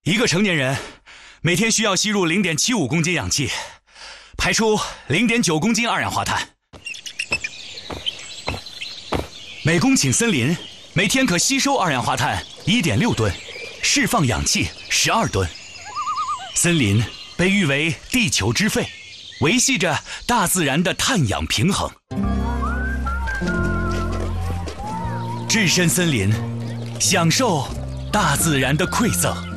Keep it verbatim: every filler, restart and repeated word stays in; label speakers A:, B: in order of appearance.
A: 一个成年人每天需要吸入 零点七五公斤氧气，排出 零点九公斤二氧化碳。每公顷森林每天可吸收二氧化碳 一点六吨，释放氧气十二吨。森林被誉为地球之肺，维系着大自然的碳氧平衡。置身森林，享受大自然的馈赠。